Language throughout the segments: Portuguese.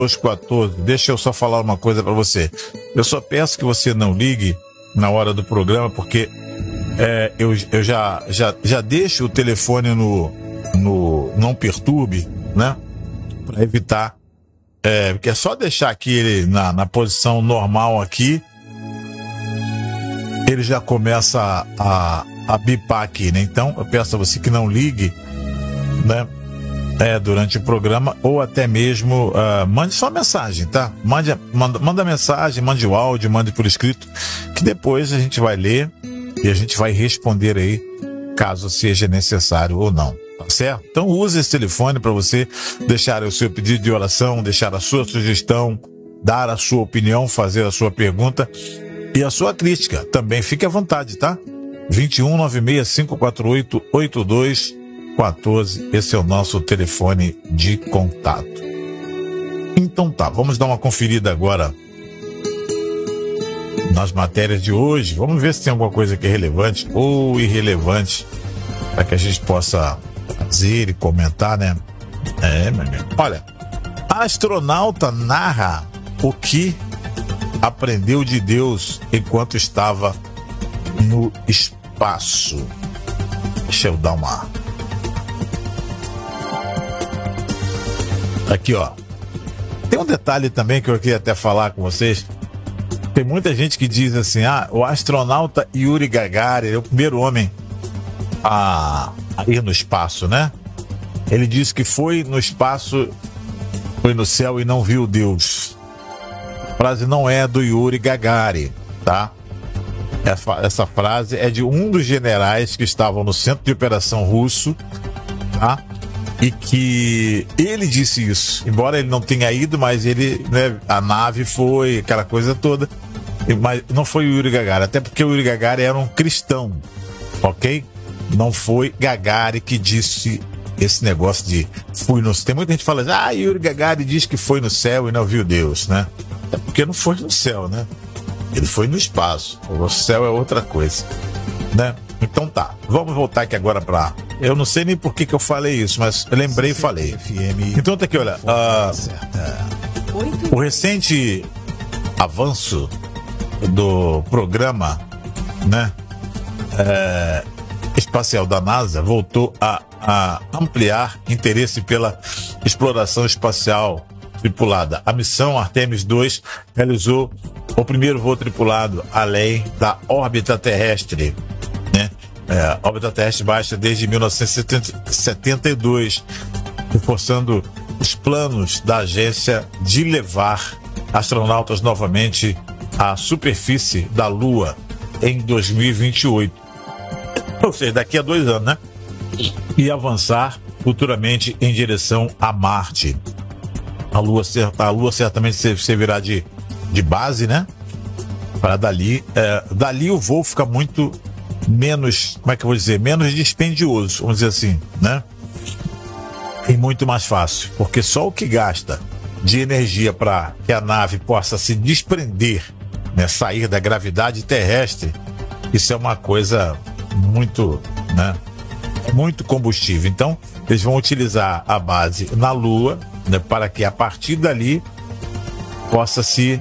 214. Deixa eu só falar uma coisa para você. Eu só peço que você não ligue na hora do programa, porque eu já deixo o telefone no não perturbe, né? Para evitar. Porque é só deixar aqui ele na posição normal aqui, ele já começa a bipar aqui, né? Então eu peço a você que não ligue, né? Durante o programa, ou até mesmo mande só mensagem, tá? Manda mensagem, mande o áudio, mande por escrito, que depois a gente vai ler e a gente vai responder aí, caso seja necessário ou não, tá certo? Então use esse telefone para você deixar o seu pedido de oração, deixar a sua sugestão, dar a sua opinião, fazer a sua pergunta e a sua crítica. Também fique à vontade, tá? 21 96 548 8214, esse é o nosso telefone de contato. Então tá, vamos dar uma conferida agora nas matérias de hoje. Vamos ver se tem alguma coisa que é relevante ou irrelevante para que a gente possa fazer e comentar, né? Meu amigo. Olha, a astronauta narra o que aprendeu de Deus enquanto estava no espaço. Deixa eu dar uma... Aqui, ó. Tem um detalhe também que eu queria até falar com vocês. Tem muita gente que diz assim, o astronauta Yuri Gagarin é o primeiro homem a ir no espaço, né? Ele disse que foi no espaço, foi no céu e não viu Deus. A frase não é do Yuri Gagarin, tá? Essa frase é de um dos generais que estavam no centro de operação russo, tá? E que ele disse isso, embora ele não tenha ido, mas ele, né, a nave foi, aquela coisa toda, mas não foi o Yuri Gagarin, até porque o Yuri Gagarin era um cristão, ok? Não foi Gagarin que disse esse negócio de fui no céu. Tem muita gente que fala assim, Yuri Gagarin diz que foi no céu e não viu Deus, né? É porque não foi no céu, né? Ele foi no espaço, o céu é outra coisa, né? Então tá, vamos voltar aqui agora para... Eu não sei nem por que eu falei isso, mas eu lembrei e falei. Então tá aqui, olha, o recente avanço do programa, né, espacial da NASA voltou a ampliar interesse pela exploração espacial tripulada. A missão Artemis II realizou o primeiro voo tripulado além da órbita terrestre, né? A órbita terrestre baixa desde 1972, reforçando os planos da agência de levar astronautas novamente à superfície da Lua em 2028. Ou seja, daqui a 2 anos, né? E avançar futuramente em direção a Marte. A Lua certamente servirá de base, né? Para dali o voo fica muito menos, como é que eu vou dizer, menos dispendioso, vamos dizer assim, né? E muito mais fácil, porque só o que gasta de energia para que a nave possa se desprender, né, sair da gravidade terrestre, isso é uma coisa muito, né, muito combustível. Então, eles vão utilizar a base na Lua, né, para que a partir dali possa se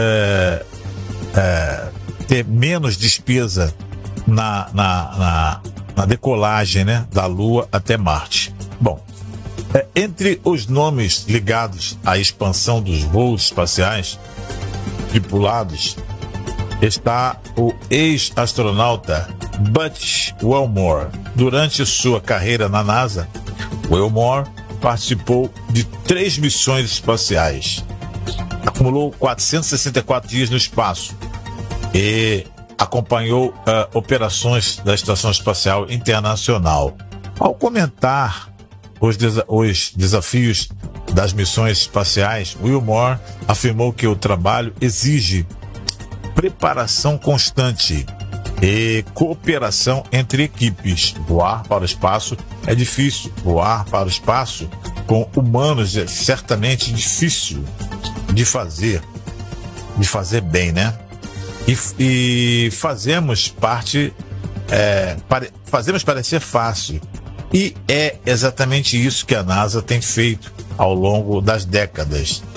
ter menos despesa na decolagem, né, da Lua até Marte. Bom, entre os nomes ligados à expansão dos voos espaciais tripulados está o ex-astronauta Butch Wilmore. Durante sua carreira na NASA, Wilmore participou de 3 missões espaciais, acumulou 464 dias no espaço e acompanhou operações da Estação Espacial Internacional. Ao comentar os desafios das missões espaciais, Wilmore afirmou que o trabalho exige preparação constante e cooperação entre equipes. Voar para o espaço é difícil. Voar para o espaço com humanos é certamente difícil de fazer bem, né? E fazemos parecer fácil. E é exatamente isso que a NASA tem feito ao longo das décadas.